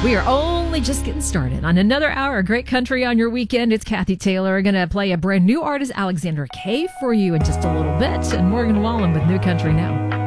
We are only just getting started on another hour of great country on your weekend. It's Kathy Taylor going to play a brand new artist, Alexandra Kay, for you in just a little bit. And Morgan Wallen with New Country Now.